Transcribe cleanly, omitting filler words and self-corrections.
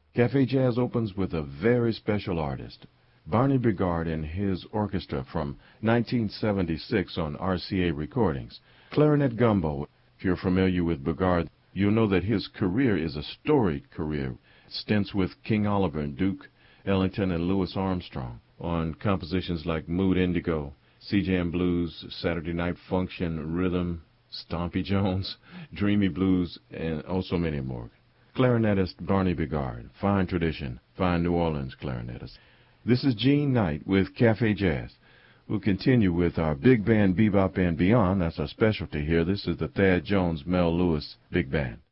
Cafe Jazz opens with a very special artist, Barney Bigard and his orchestra from 1976 on RCA Recordings. Clarinet Gumbo. If you're familiar with Bigard, you'll know that his career is a storied career. Stints with King Oliver and Duke Ellington and Louis Armstrong on compositions like Mood Indigo, CJM Blues, Saturday Night Function, Rhythm, Stompy Jones, Dreamy Blues, and also many more. Clarinetist Barney Bigard, fine tradition, fine New Orleans clarinetist. This is Gene Knight with Cafe Jazz. We'll continue with our big band bebop and beyond. That's our specialty here. This is the Thad Jones Mel Lewis Big Band.